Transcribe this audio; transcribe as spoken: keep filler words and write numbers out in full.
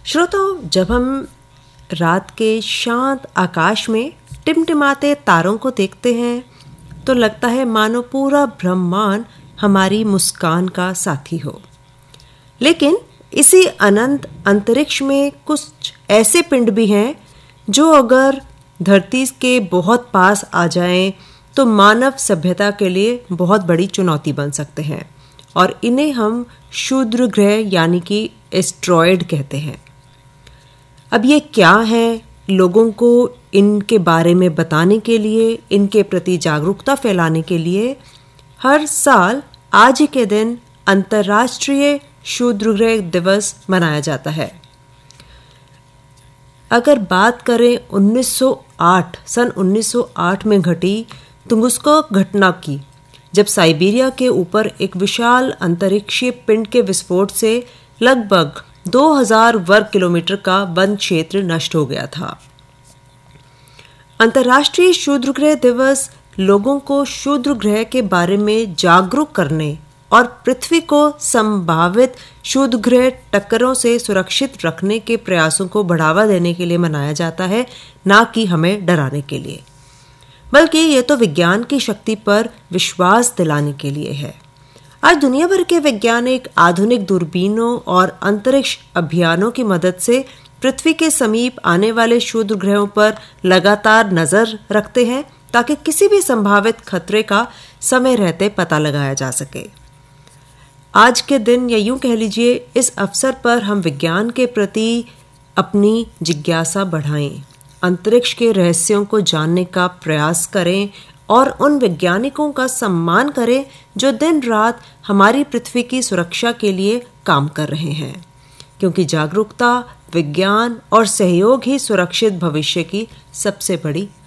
श्रोताओं, जब हम रात के शांत आकाश में टिमटिमाते तारों को देखते हैं तो लगता है मानो पूरा ब्रह्मांड हमारी मुस्कान का साथी हो। लेकिन इसी अनंत अंतरिक्ष में कुछ ऐसे पिंड भी हैं जो अगर धरती के बहुत पास आ जाएं तो मानव सभ्यता के लिए बहुत बड़ी चुनौती बन सकते हैं, और इन्हें हम क्षुद्र ग्रह यानी कि एस्ट्रॉयड कहते हैं। अब ये क्या है, लोगों को इनके बारे में बताने के लिए, इनके प्रति जागरूकता फैलाने के लिए हर साल आज ही के दिन अंतर्राष्ट्रीय क्षुद्र ग्रह दिवस मनाया जाता है। अगर बात करें उन्नीस सौ आठ सन उन्नीस सौ आठ में घटी तुंगुस्का घटना की, जब साइबेरिया के ऊपर एक विशाल अंतरिक्षीय पिंड के विस्फोट से लगभग दो हज़ार वर्ग किलोमीटर का वन क्षेत्र नष्ट हो गया था। अंतर्राष्ट्रीय क्षुद्र ग्रह दिवस लोगों को क्षुद्र ग्रह के बारे में जागरूक करने और पृथ्वी को संभावित क्षुद्र ग्रह टक्करों से सुरक्षित रखने के प्रयासों को बढ़ावा देने के लिए मनाया जाता है, ना कि हमें डराने के लिए, बल्कि ये तो विज्ञान की शक्ति पर विश्वास दिलाने के लिए है। आज दुनिया भर के वैज्ञानिक आधुनिक दूरबीनों और अंतरिक्ष अभियानों की मदद से पृथ्वी के समीप आने वाले क्षुद्र ग्रहों पर लगातार नजर रखते हैं ताकि किसी भी संभावित खतरे का समय रहते पता लगाया जा सके। आज के दिन, या यूं कह लीजिए इस अवसर पर, हम विज्ञान के प्रति अपनी जिज्ञासा बढ़ाएं, अंतरिक्ष के रहस्यों को जानने का प्रयास करें और उन वैज्ञानिकों का सम्मान करें जो दिन रात हमारी पृथ्वी की सुरक्षा के लिए काम कर रहे हैं, क्योंकि जागरूकता, विज्ञान और सहयोग ही सुरक्षित भविष्य की सबसे बड़ी